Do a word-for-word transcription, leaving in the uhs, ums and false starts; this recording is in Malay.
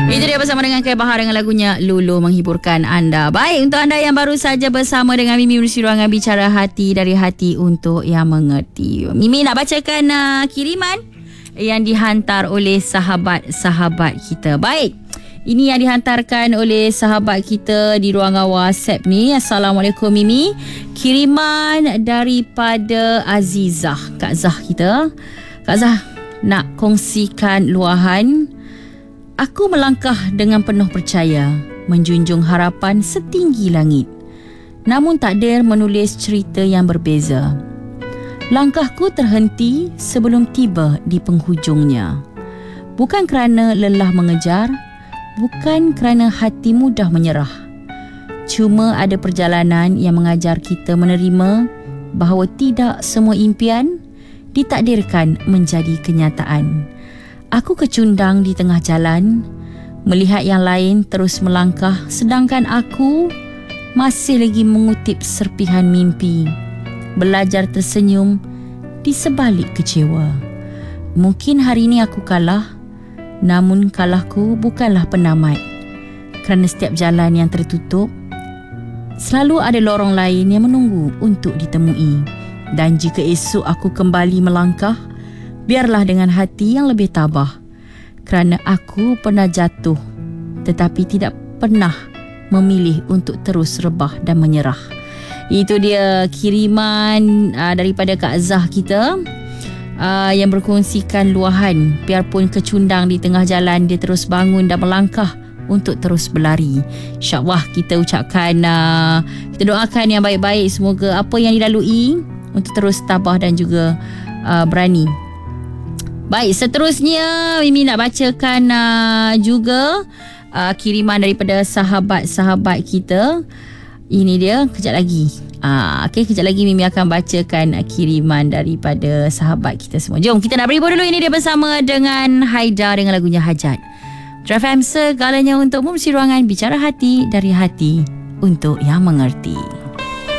Itu dia bersama dengan Khair Bahar dengan lagunya Lulu menghiburkan anda. Baik, untuk anda yang baru saja bersama dengan Mimi Menerusi Ruangan Bicara Hati, dari hati untuk yang mengerti. Mimi nak bacakan uh, kiriman yang dihantar oleh sahabat-sahabat kita. Baik, ini yang dihantarkan oleh sahabat kita di ruangan WhatsApp ni. Assalamualaikum Mimi. Kiriman daripada Azizah, Kak Zah kita. Kak Zah nak kongsikan luahan. Aku melangkah dengan penuh percaya, menjunjung harapan setinggi langit. Namun takdir menulis cerita yang berbeza. Langkahku terhenti sebelum tiba di penghujungnya. Bukan kerana lelah mengejar, bukan kerana hati mudah menyerah. Cuma ada perjalanan yang mengajar kita menerima bahawa tidak semua impian ditakdirkan menjadi kenyataan. Aku kecundang di tengah jalan, melihat yang lain terus melangkah, sedangkan aku masih lagi mengutip serpihan mimpi, belajar tersenyum di sebalik kecewa. Mungkin hari ini aku kalah, namun kalahku bukanlah penamat. Kerana setiap jalan yang tertutup, selalu ada lorong lain yang menunggu untuk ditemui. Dan jika esok aku kembali melangkah, biarlah dengan hati yang lebih tabah, kerana aku pernah jatuh tetapi tidak pernah memilih untuk terus rebah dan menyerah. Itu dia kiriman uh, daripada Kak Zah kita uh, yang berkongsikan luahan. Biarpun kecundang di tengah jalan, dia terus bangun dan melangkah untuk terus berlari. InsyaAllah kita ucapkan uh, kita doakan yang baik-baik, semoga apa yang dilalui untuk terus tabah dan juga uh, berani. Baik, seterusnya Mimi nak bacakan uh, juga uh, kiriman daripada sahabat-sahabat kita. Ini dia, kejap lagi. Uh, okay, kejap lagi Mimi akan bacakan uh, kiriman daripada sahabat kita semua. Jom, kita nak berhibur dulu. Ini dia bersama dengan Haida dengan lagunya Hajat. Drive M segalanya untukmu, Menerusi Ruangan Bicara Hati, dari hati untuk yang mengerti.